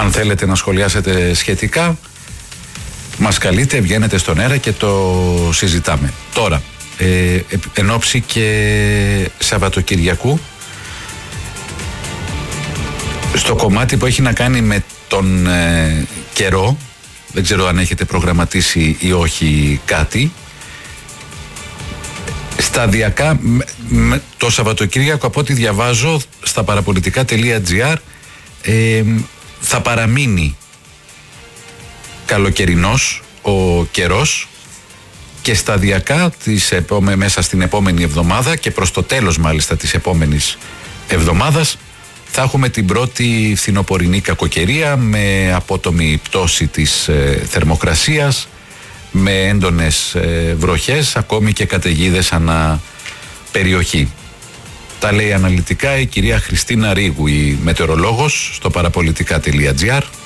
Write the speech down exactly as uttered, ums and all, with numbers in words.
Αν θέλετε να σχολιάσετε σχετικά, μας καλείτε, βγαίνετε στον αέρα και το συζητάμε. Τώρα, ε, εν ώψη και Σαββατοκυριακού, στο κομμάτι που έχει να κάνει με τον ε, καιρό, δεν ξέρω αν έχετε προγραμματίσει ή όχι κάτι, σταδιακά με, με, το Σαββατοκύριακο, από ό,τι διαβάζω στα παραπολιτικά τελεία τζι άρ, ε, θα παραμείνει καλοκαιρινός ο καιρός και σταδιακά τις επόμε, μέσα στην επόμενη εβδομάδα και προς το τέλος μάλιστα της επόμενης εβδομάδας θα έχουμε την πρώτη φθινοπορεινή κακοκαιρία με απότομη πτώση της ε, θερμοκρασίας, με έντονες ε, βροχές, ακόμη και καταιγίδες ανά περιοχή. Τα λέει αναλυτικά η κυρία Χριστίνα Ρίγου, η μετεωρολόγος, στο παραπολιτικά τελεία τζι άρ.